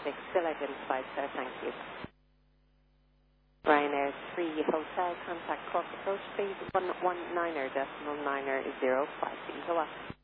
still identified, sir, thank you. Ryanair 3 Hotel, contact Cork approach, please, 119er decimal 9er 05.